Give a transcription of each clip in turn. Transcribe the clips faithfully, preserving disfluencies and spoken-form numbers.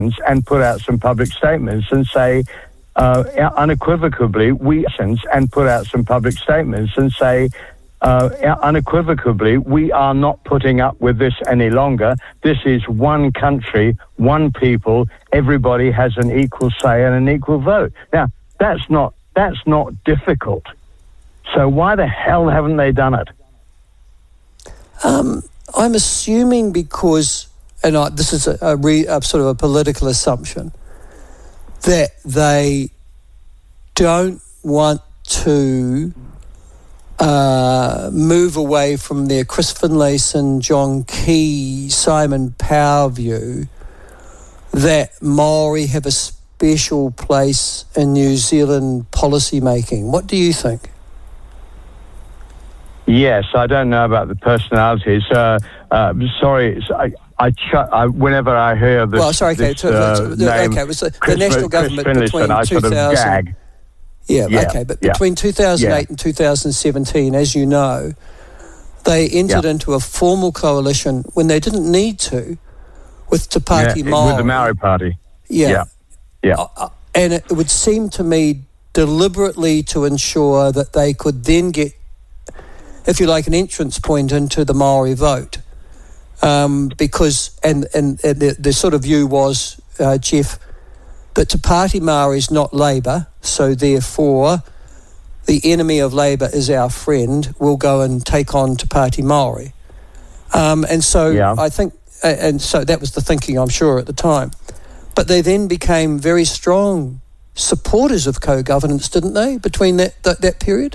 and put out some public statements and say uh, unequivocally, we and put out some public statements and say uh, unequivocally, we are not putting up with this any longer. This is one country, one people. Everybody has an equal say and an equal vote. Now, that's not that's not difficult. So why the hell haven't they done it? Um, I'm assuming because, and I, this is a, a, re, a sort of a political assumption, that they don't want to uh, move away from their Chris Finlayson, John Key, Simon Power view that Māori have a special place in New Zealand policy making. What do you think? Yes, I don't know about the personalities. Uh, uh, sorry, I, I, ch- I whenever I hear this, well, sorry, okay, this, uh, the, name, okay, it was the, Chris, the national Chris government Finlayson, between I two thousand. Sort of gag. Yeah, yeah, okay, but yeah. between two thousand eight yeah. and two thousand seventeen, as you know, they entered yeah. into a formal coalition when they didn't need to with Te Pāti yeah, Māori. With the Maori Party. Yeah. Yeah. yeah. Uh, uh, and it, it would seem to me deliberately to ensure that they could then get, if you like, an entrance point into the Māori vote. Um, because, and, and, and the, the sort of view was, uh, Jeff, that Te Pāti Māori is not Labour, so therefore the enemy of Labour is our friend. We'll go and take on Te Pāti Māori. Um, and so yeah. I think, and so that was the thinking, I'm sure, at the time. But they then became very strong supporters of co-governance, didn't they, between that that, that period?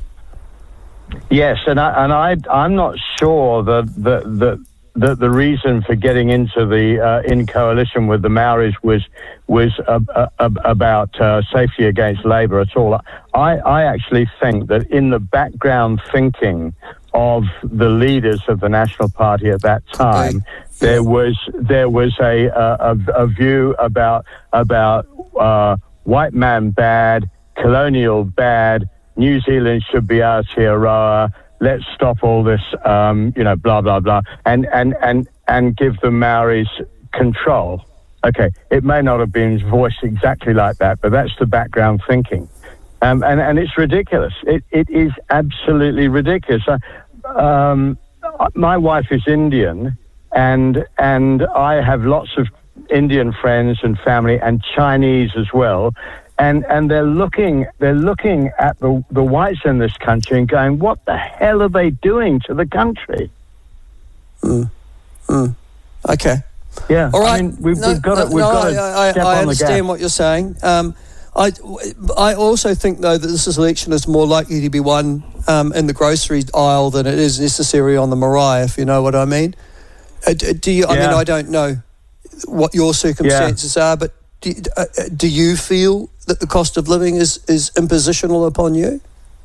Yes, and I and I I'm not sure that the the the, the reason for getting into the uh, in coalition with the Maoris was was uh, uh, about uh, safety against Labour at all. I I actually think that in the background thinking of the leaders of the National Party at that time, okay. there was there was a a, a view about about uh, white man bad, colonial bad. New Zealand should be Aotearoa. Let's stop all this, um, you know, blah, blah, blah, and, and, and, and give the Maoris control. Okay, it may not have been voiced exactly like that, but that's the background thinking. Um, and, and it's ridiculous. It, it is absolutely ridiculous. Uh, um, my wife is Indian, and and I have lots of Indian friends and family, and Chinese as well. And and they're looking they're looking at the, the whites in this country and going, what the hell are they doing to the country? Mm. Mm. Okay. Yeah. All right. I mean, we've, no, we've got no, to, we've no, got to I, I, step I on understand the gas. what you're saying. Um, I, I also think, though, that this election is more likely to be won um, in the grocery aisle than it is necessarily on the marae, if you know what I mean. Uh, do you? I yeah. mean, I don't know what your circumstances yeah. are, but do, uh, do you feel that the cost of living is, is impositional upon you?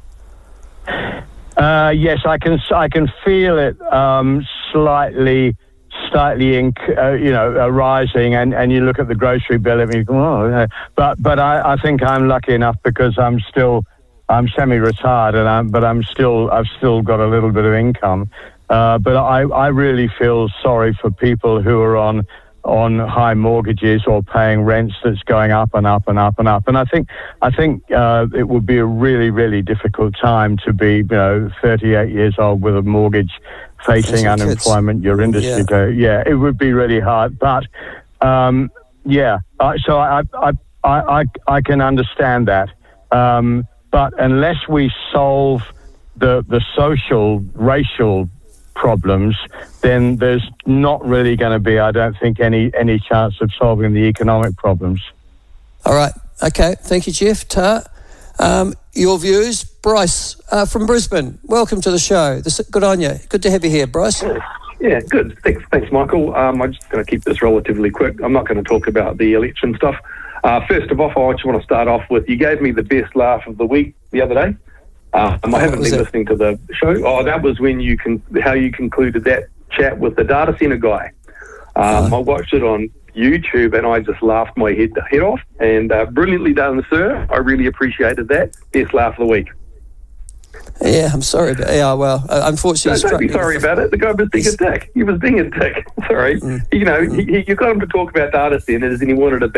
Uh, yes, I can. I can feel it um, slightly, slightly, in, uh, you know, uh, rising. And, and you look at the grocery bill, and you go, oh, yeah. but but I, I think I'm lucky enough because I'm still I'm semi-retired, and I'm but I'm still I've still got a little bit of income. Uh, but I I really feel sorry for people who are on. on high mortgages or paying rents that's going up and up and up and up. And I think I think uh, it would be a really, really difficult time to be, you know, thirty-eight years old with a mortgage, facing unemployment, kids. Your industry. Yeah. To, yeah, it would be really hard. But, um, yeah, uh, so I, I, I, I, I can understand that. Um, but unless we solve the, the social, racial problems, then there's not really going to be, I don't think, any any chance of solving the economic problems. All right. Okay. Thank you, Jeff. Ta. Um, your views, Bryce uh, from Brisbane. Welcome to the show. This, good on you. Good to have you here, Bryce. Yeah, good. Thanks, thanks, Michael. Um, I'm just going to keep this relatively quick. I'm not going to talk about the election stuff. Uh, first of all, I just want to start off with, you gave me the best laugh of the week the other day. Um, I haven't been listening to the show. Oh, that was when you can how you concluded that chat with the data center guy. Um, uh, I watched it on YouTube and I just laughed my head head off. And uh, brilliantly done, sir. I really appreciated that. Best laugh of the week. Yeah, I'm sorry. But, yeah, well, uh, unfortunately, no, don't be sorry about it. The guy was being a dick. He was being a dick. Sorry, mm. you know, mm. he, you got him to talk about data centers and he wanted to.